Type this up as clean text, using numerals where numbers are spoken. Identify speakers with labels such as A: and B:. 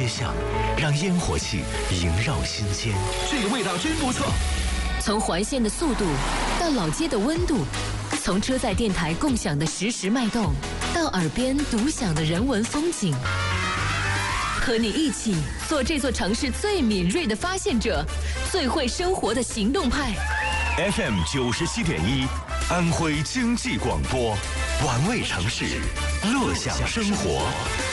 A: 街巷，让烟火气萦绕心间。
B: 这个味道真不错。
C: 从环线的速度到老街的温度，从车载电台共享的实时脉动，到耳边独享的人文风景。和你一起做这座城市最敏锐的发现者，最会生活的行动派。
A: FM 97.1，安徽经济广播，玩味城市，乐享生活。